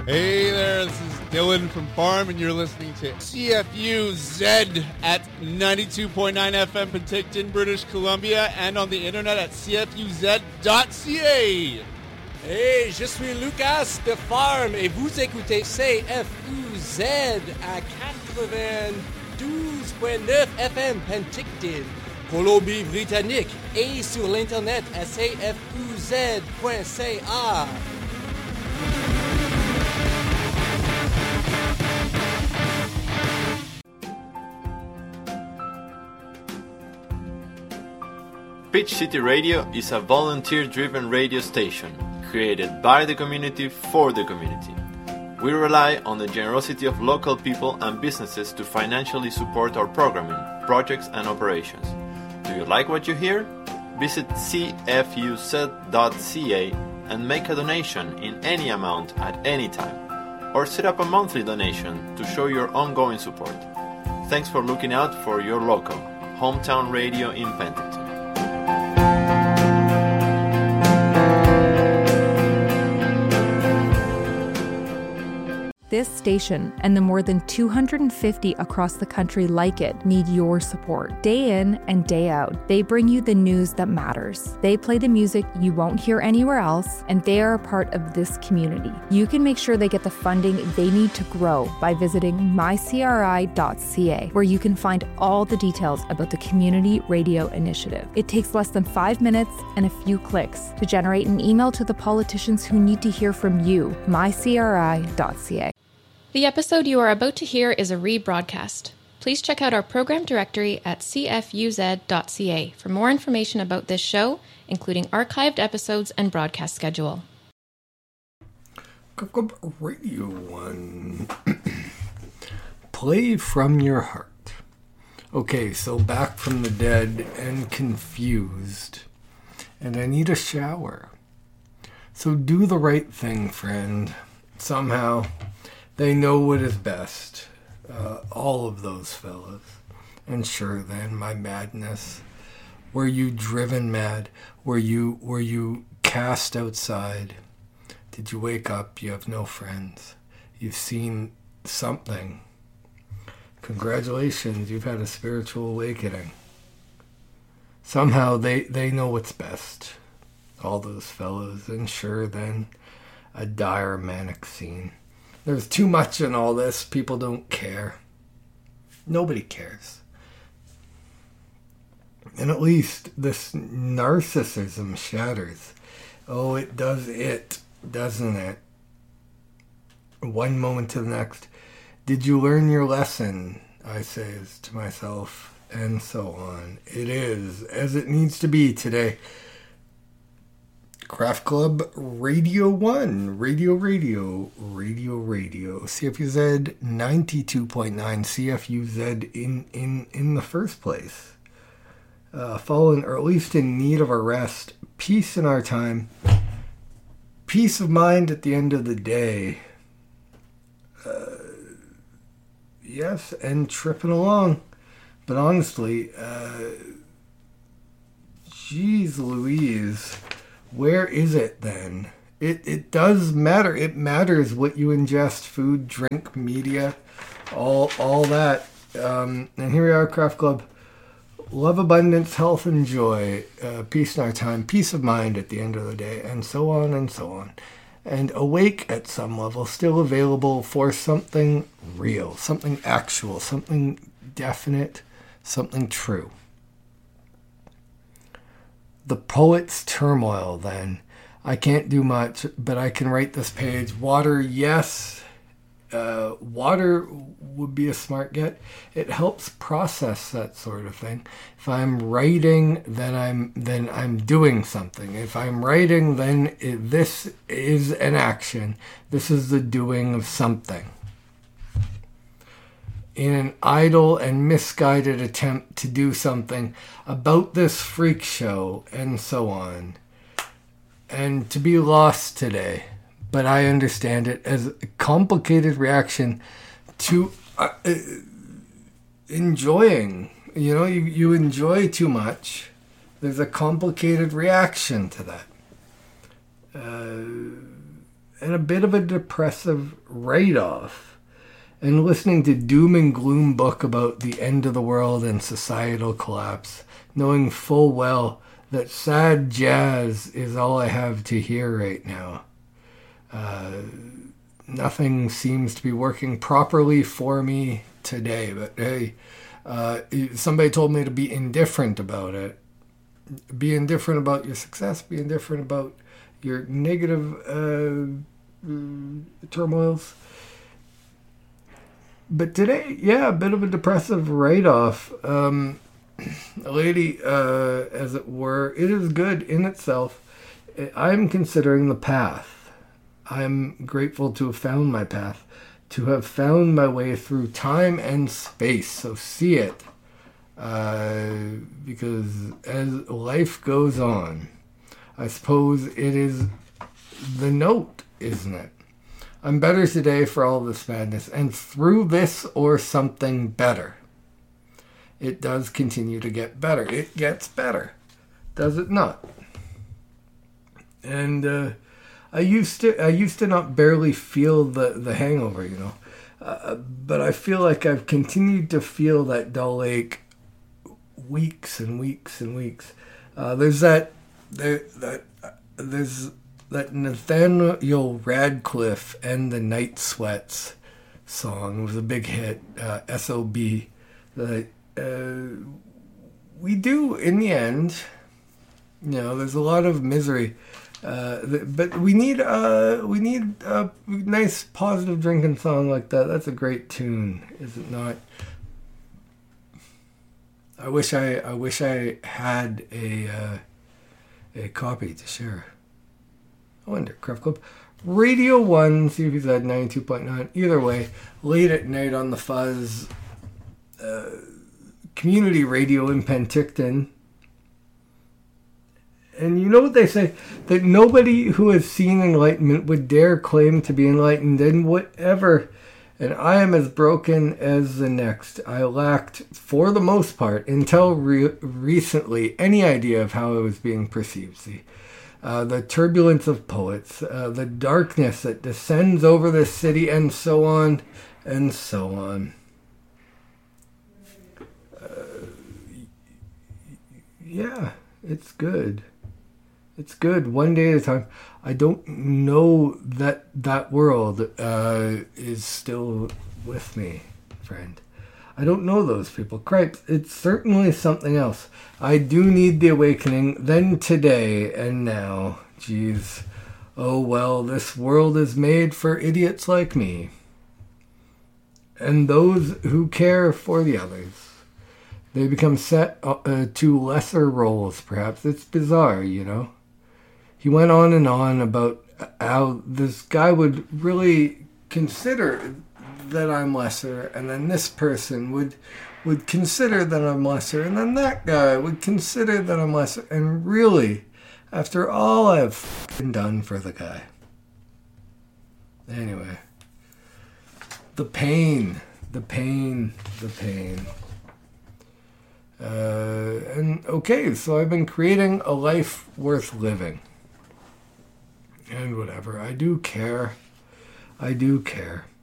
Hey there, this is Dylan from Farm, and you're listening to CFU-Z at 92.9 FM Penticton, British Columbia, and on the internet at cfuz.ca. Hey, je suis Lucas de Farm, et vous écoutez CFU-Z à 92.9 FM Penticton, Colombie-Britannique, et sur l'internet à cfuz.ca. Pitch City Radio is a volunteer-driven radio station created by the community for the community. We rely on the generosity of local people and businesses to financially support our programming, projects and operations. Do you like what you hear? Visit cfuz.ca and make a donation in any amount at any time, or set up a monthly donation to show your ongoing support. Thanks for looking out for your local hometown radio in Penticton. This station and the more than 250 across the country like it need your support. Day in and day out, they bring you the news that matters. They play the music you won't hear anywhere else, and they are a part of this community. You can make sure they get the funding they need to grow by visiting mycri.ca, where you can find all the details about the Community Radio Initiative. It takes less than 5 minutes and a few clicks to generate an email to the politicians who need to hear from you, mycri.ca. The episode you are about to hear is a rebroadcast. Please check out our program directory at cfuz.ca for more information about this show, including archived episodes and broadcast schedule. Radio 1. Play from your heart. Okay, so back from the dead and confused. And I need a shower. So do the right thing, friend. Somehow they know what is best. All of those fellas. And sure then, my madness. Were you driven mad? Were you cast outside? Did you wake up? You have no friends. You've seen something. Congratulations, you've had a spiritual awakening. Somehow they know what's best. All those fellows. And sure then, a dire manic scene. There's too much in all this. People don't care. Nobody cares. And at least this narcissism shatters. Oh, it does it, doesn't it? One moment to the next. Did you learn your lesson? I says to myself, and so on. It is as it needs to be today. Craft Club Radio 1, Radio, CFUZ 92.9, CFUZ in the first place. Fallen, or at least in need of a rest, peace in our time, peace of mind at the end of the day. Yes, and tripping along. But honestly, geez Louise, where is it then? It does matter. It matters what you ingest, food, drink, media, all that. And here we are, Craft Club. Love, abundance, health, and joy. Peace in our time, peace of mind at the end of the day, and so on and so on. And awake at some level, still available for something real, something actual, something definite, something true. The poet's turmoil, then. I can't do much, but I can write this page. Water, yes. Water would be a smart get. It helps process that sort of thing. If I'm writing, then I'm doing something. If I'm writing, then this is an action. This is the doing of something. In an idle and misguided attempt to do something about this freak show and so on. And to be lost today. But I understand it as a complicated reaction to enjoying. You know, you enjoy too much. There's a complicated reaction to that. a bit of a depressive write-off. And listening to doom and gloom book about the end of the world and societal collapse, knowing full well that sad jazz is all I have to hear right now. Nothing seems to be working properly for me today, but hey, somebody told me to be indifferent about it. Be indifferent about your success, be indifferent about your negative turmoils. But today, yeah, a bit of a depressive write-off. A lady, as it were, it is good in itself. I'm considering the path. I'm grateful to have found my path, to have found my way through time and space. So see it. Because as life goes on, I suppose it is the note, isn't it? I'm better today for all this madness, and through this or something better. It does continue to get better. It gets better. Does it not? And I used to not barely feel the hangover, you know. But I feel like I've continued to feel that dull ache weeks and weeks and weeks. There's that Nathaniel Radcliffe and the Night Sweats song. It was a big hit, S.O.B. That we do in the end. You know, there's a lot of misery, but we need a nice positive drinking song like that. That's a great tune, is it not? I wish I had a copy to share. I wonder, Craft Club. Radio 1, CFUZ 92.9. Either way, late at night on the Fuzz. Community radio in Penticton. And you know what they say? That nobody who has seen enlightenment would dare claim to be enlightened in whatever. And I am as broken as the next. I lacked, for the most part, until recently, any idea of how I was being perceived. See, the turbulence of poets, the darkness that descends over the city, and so on, and so on. Yeah, it's good. It's good, one day at a time. I don't know that that world is still with me, friend. I don't know those people. Cripes, it's certainly something else. I do need the awakening, then today and now. Jeez. Oh well, this world is made for idiots like me. And those who care for the others. They become set to lesser roles, perhaps. It's bizarre, you know. He went on and on about how this guy would really consider that I'm lesser, and then this person would consider that I'm lesser, and then that guy would consider that I'm lesser. And really, after all I've done for the guy. Anyway. The pain. And okay, so I've been creating a life worth living. And whatever. I do care.